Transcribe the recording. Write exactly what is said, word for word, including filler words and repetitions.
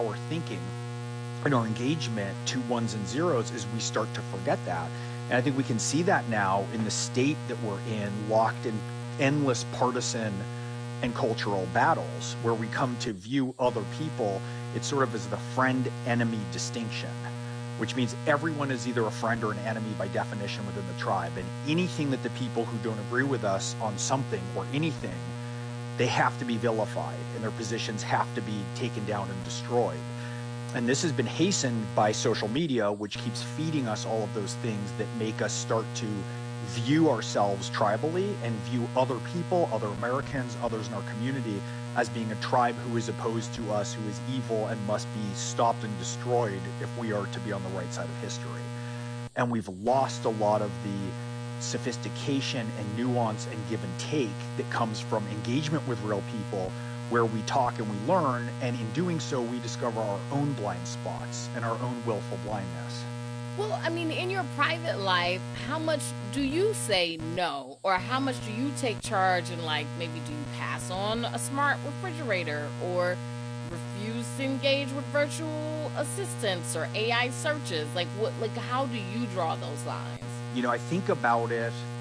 our thinking and our engagement to ones and zeros is we start to forget that. And I think we can see that now in the state that we're in, locked in endless partisan and cultural battles, where we come to view other people, it's sort of as the friend-enemy distinction, which means everyone is either a friend or an enemy by definition within the tribe. And anything that the people who don't agree with us on something or anything, they have to be vilified and their positions have to be taken down and destroyed. And this has been hastened by social media, which keeps feeding us all of those things that make us start to view ourselves tribally and view other people, other Americans, others in our community as being a tribe who is opposed to us, who is evil and must be stopped and destroyed if we are to be on the right side of history. And we've lost a lot of the sophistication and nuance and give and take that comes from engagement with real people, where we talk and we learn, and in doing so, we discover our own blind spots and our own willful blindness. Well, I mean, in your private life, how much do you say no? Or how much do you take charge and, like, maybe do you pass on a smart refrigerator or refuse to engage with virtual assistants or A I searches? Like, what, like, how do you draw those lines? You know, I think about it